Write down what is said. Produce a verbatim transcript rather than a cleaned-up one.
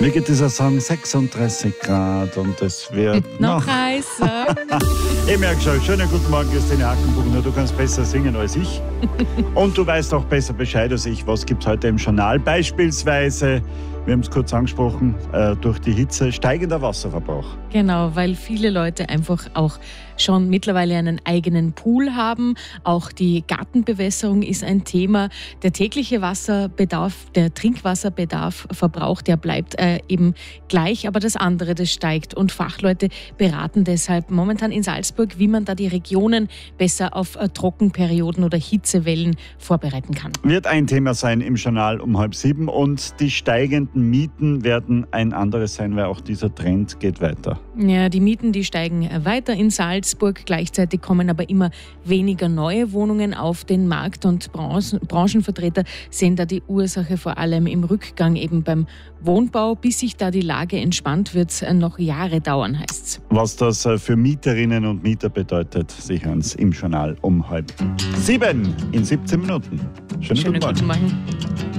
Wie geht dieser Song? sechsunddreißig Grad und es wird Noch noch... heißer. Ich merke schon, schönen guten Morgen, Christine Hackenbuchner. Du kannst besser singen als ich. Und du weißt auch besser Bescheid als ich. Was gibt es heute im Journal? Beispielsweise, wir haben es kurz angesprochen, äh, durch die Hitze steigender Wasserverbrauch. Genau, weil viele Leute einfach auch schon mittlerweile einen eigenen Pool haben. Auch die Gartenbewässerung ist ein Thema. Der tägliche Wasserbedarf, der Trinkwasserbedarf, Verbrauch, der bleibt äh, eben gleich, aber das andere, das steigt. Und Fachleute beraten deshalb momentan in Salzburg, wie man da die Regionen besser auf äh, Trockenperioden oder Hitzewellen vorbereiten kann. Wird ein Thema sein im Journal um halb sieben und die steigenden Mieten werden ein anderes sein, weil auch dieser Trend geht weiter. Ja, die Mieten, die steigen weiter in Salzburg. Gleichzeitig kommen aber immer weniger neue Wohnungen auf den Markt und Branchen, Branchenvertreter sehen da die Ursache vor allem im Rückgang eben beim Wohnbau. Bis sich da die Lage entspannt, wird es noch Jahre dauern, heißt's. Was das für Mieterinnen und Mieter bedeutet, sichern Sie im Journal um halb sieben in siebzehn Minuten. Schönen, Schönen guten Morgen. guten Morgen.